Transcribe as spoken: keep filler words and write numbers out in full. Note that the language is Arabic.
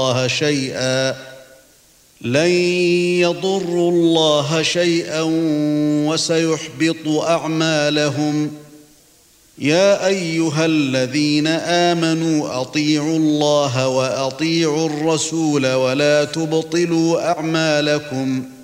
الله شيئا لن يضروا الله شيئا وسيحبط أعمالهم. يا أيها الذين آمنوا أطيعوا الله وأطيعوا الرسول ولا تبطلوا أعمالكم